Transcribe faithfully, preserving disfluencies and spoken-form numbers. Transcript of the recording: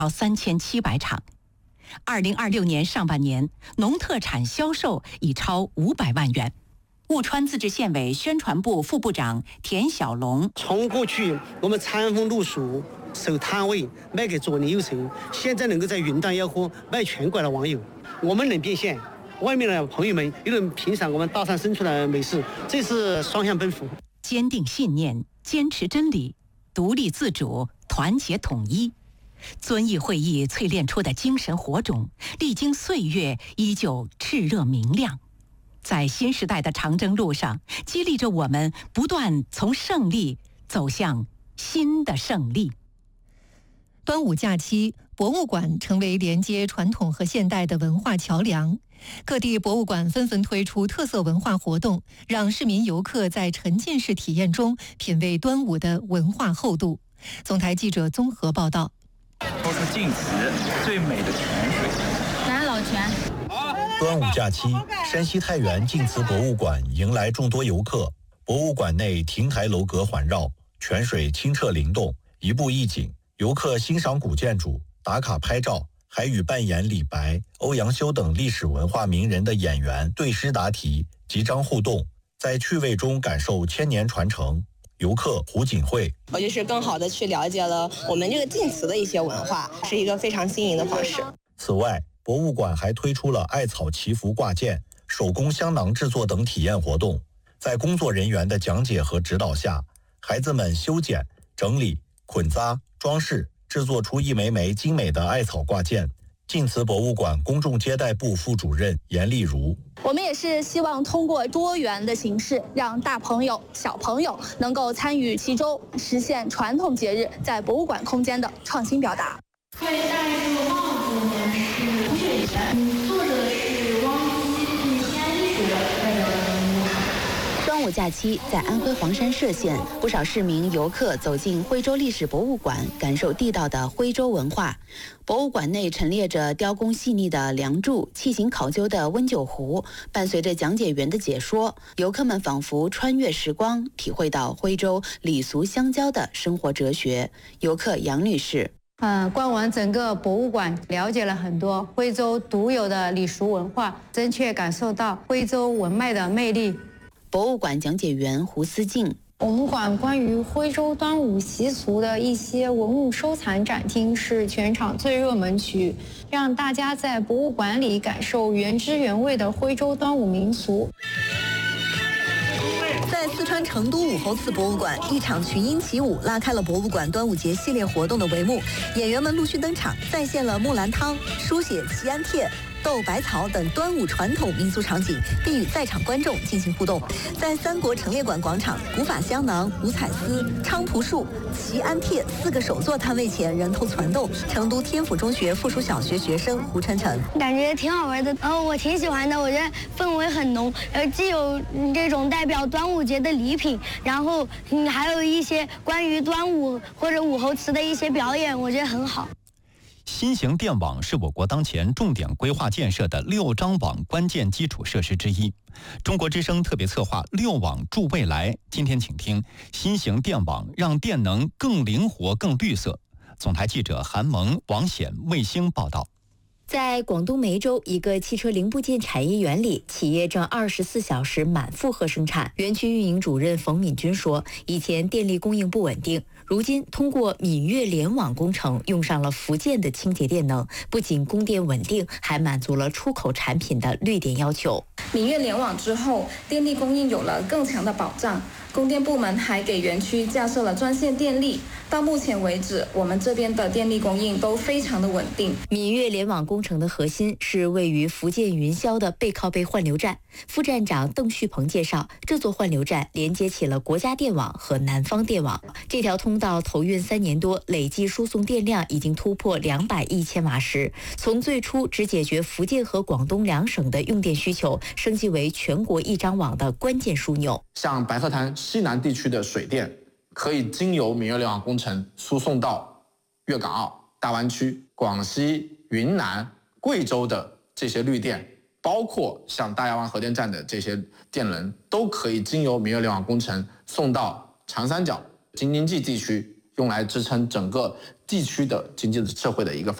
到三千七百场。二零二六年上半年，农特产销售已超五百万元。务川自治县委宣传部副部长田小龙： 从过去我们餐风露宿，守摊位卖给左邻右舍，现在能够在云淡吆喝卖全国的网友，我们能变现，外面的朋友们又能品赏我们大山深处的美食，这是双向奔赴。 坚定信念，坚持真理，独立自主，团结统一。遵义会议淬炼出的精神火种，历经岁月依旧炽热明亮，在新时代的长征路上，激励着我们不断从胜利走向新的胜利。 端午假期，博物馆成为连接传统和现代的文化桥梁。各地博物馆纷纷推出特色文化活动，让市民游客在沉浸式体验中品味端午的文化厚度。总台记者综合报道。 说出晋祠最美的泉水。 南老泉。 端午假期，山西太原晋祠博物馆迎来众多游客。博物馆内亭台楼阁环绕，泉水清澈灵动，一步一景。游客欣赏古建筑，打卡拍照，还与扮演李白、欧阳修等历史文化名人的演员对诗答题，即章互动，在趣味中感受千年传承。游客胡锦慧： 我就是更好的去了解了我们这个晋祠的一些文化，是一个非常新颖的方式。 此外，博物馆还推出了艾草祈福挂件、手工香囊制作等体验活动。在工作人员的讲解和指导下，孩子们修剪、整理、捆扎、装饰，制作出一枚枚精美的艾草挂件。晋祠博物馆公众接待部副主任严丽如： 我们也是希望通过多元的形式，让大朋友、小朋友能够参与其中，实现传统节日在博物馆空间的创新表达。 会戴这个帽子呢是月圆，作者是汪基，是西安艺术的代表人物。 端午假期，在安徽黄山歙县，不少市民游客走进徽州历史博物馆，感受地道的徽州文化。博物馆内陈列着雕工细腻的梁柱、器型考究的温酒壶，伴随着讲解员的解说，游客们仿佛穿越时光，体会到徽州礼俗相交的生活哲学。游客杨女士： 呃，逛完整个博物馆，了解了很多徽州独有的礼俗文化，真切感受到徽州文脉的魅力。 博物馆讲解员胡思静： 我们馆关于徽州端午习俗的一些文物收藏展厅是全场最热门区，让大家在博物馆里感受原汁原味的徽州端午民俗。 在四川成都武侯祠博物馆，一场群英起舞拉开了博物馆端午节系列活动的帷幕。演员们陆续登场，再现了木兰汤、书写祈安帖、斗百草等端午传统民俗场景，并与在场观众进行互动。在三国陈列馆广场，古法香囊、五彩丝、菖蒲树、祈安帖四个手作摊位前人头攒动。成都天府中学附属小学学生胡晨晨： 感觉挺好玩的，然后我挺喜欢的，我觉得氛围很浓，呃，既有这种代表端午节的礼品，然后嗯还有一些关于端午或者武侯祠的一些表演，我觉得很好。 新型电网是我国当前重点规划建设的六张网关键基础设施之一。中国之声特别策划六网助未来，今天请听新型电网让电能更灵活、更绿色。总台记者韩萌、王显、卫星报道。 在广东梅州一个汽车零部件产业园里，企业正二十四小时满负荷生产。园区运营主任冯敏军说，以前电力供应不稳定，如今通过闽粤联网工程，用上了福建的清洁电能，不仅供电稳定，还满足了出口产品的绿电要求。 闽粤联网之后，电力供应有了更强的保障。供电部门还给园区架设了专线电力，到目前为止，我们这边的电力供应都非常的稳定。 闽粤联网工程的核心是位于福建云霄的背靠背换流站。副站长邓旭鹏介绍，这座换流站连接起了国家电网和南方电网。这条通道投运三年多，累计输送电量已经突破两百亿千瓦时，从最初只解决福建和广东两省的用电需求，升级为全国一张网的关键枢纽。 像白河滩西南地区的水电，可以经由闽粤联网工程输送到粤港澳大湾区、广西、云南、贵州的这些绿电，包括像大亚湾核电站的这些电能，都可以经由闽粤联网工程送到长三角、京津冀地区，用来支撑整个地区的经济社会的一个发展。